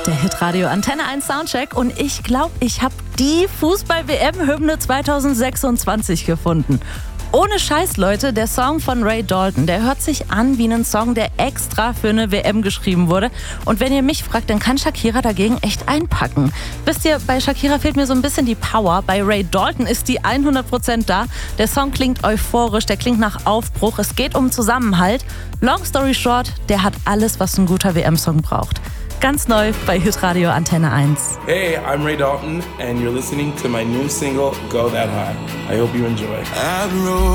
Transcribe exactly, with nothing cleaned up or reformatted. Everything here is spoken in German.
der Hitradio Antenne eins Soundcheck und ich glaube, ich habe die Fußball-W M-Hymne zwanzig sechsundzwanzig gefunden. Ohne Scheiß, Leute, der Song von Ray Dalton, der hört sich an wie ein Song, der extra für eine W M geschrieben wurde. Und wenn ihr mich fragt, dann kann Shakira dagegen echt einpacken. Wisst ihr, bei Shakira fehlt mir so ein bisschen die Power. Bei Ray Dalton ist die hundert Prozent da. Der Song klingt euphorisch, der klingt nach Aufbruch. Es geht um Zusammenhalt. Long story short, der hat alles, was ein guter W M-Song braucht. Ganz neu bei Hitradio Antenne eins. Hey, I'm Ray Dalton and you're listening to my new single, Go That High. I hope you enjoy.